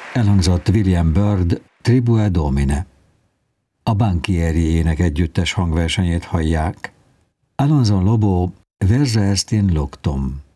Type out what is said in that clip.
Elhangzott William Byrd Tribua Domine. A Banchieri énekegyüttes hangversenyét hallják. Alonso Lobo Versa est in luctum.